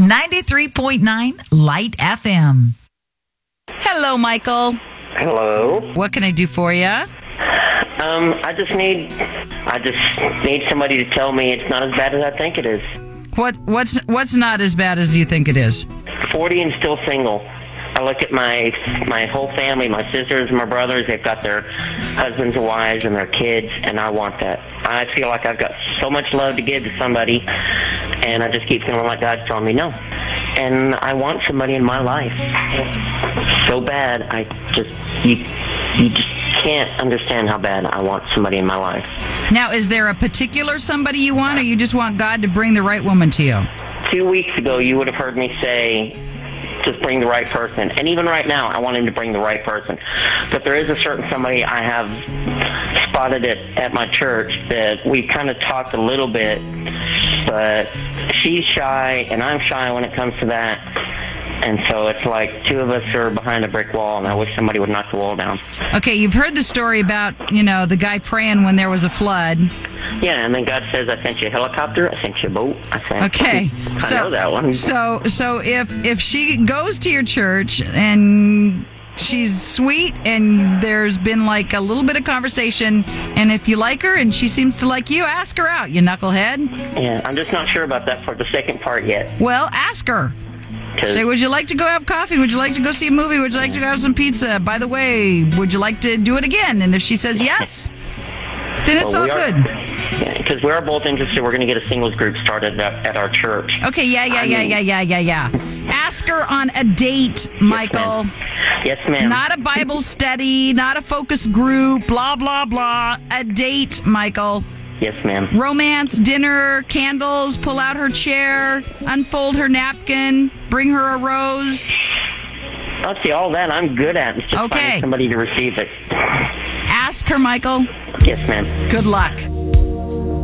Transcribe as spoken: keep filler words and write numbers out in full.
ninety-three point nine Light F M. Hello, Michael. Hello. What can I do for you? Um, I just need, I just need somebody to tell me it's not as bad as I think it is. What what's what's not as bad as you think it is? forty and still single. I look at my my whole family, my sisters and my brothers. They've got their husbands and wives and their kids, and I want that. I feel like I've got so much love to give to somebody, and I just keep feeling like God's telling me no. And I want somebody in my life so bad. I just you you just can't understand how bad I want somebody in my life. Now, is there a particular somebody you want, or you just want God to bring the right woman to you? Two weeks ago, you would have heard me say, just bring the right person. And even right now, I want him to bring the right person. But there is a certain somebody I have spotted at, at my church that we kind of talked a little bit, but she's shy, and I'm shy when it comes to that. And so it's like two of us are behind a brick wall, and I wish somebody would knock the wall down. Okay, you've heard the story about, you know, the guy praying when there was a flood. Yeah, and then God says, I sent you a helicopter, I sent you a boat, I sent Okay, I so, know that one. So, so if if she goes to your church and she's sweet and there's been like a little bit of conversation, and if you like her and she seems to like you, ask her out, you knucklehead. Yeah, I'm just not sure about that for the second part yet. Well, ask her. Say, would you like to go have coffee? Would you like to go see a movie? Would you like to go have some pizza? By the way, would you like to do it again? And if she says yes, then it's well, all we are, good. Yeah, because we are both interested. We're going to get a singles group started at, at our church. Okay, yeah, yeah, I yeah, mean, yeah, yeah, yeah, yeah. Ask her on a date, Michael. Yes, ma'am. Not a Bible study, not a focus group, blah, blah, blah. A date, Michael. Yes, ma'am. Romance, dinner, candles, pull out her chair, unfold her napkin, bring her a rose. I'll see, all that I'm good at. It's just Okay. finding somebody to receive it. Ask her, Michael. Yes, ma'am. Good luck.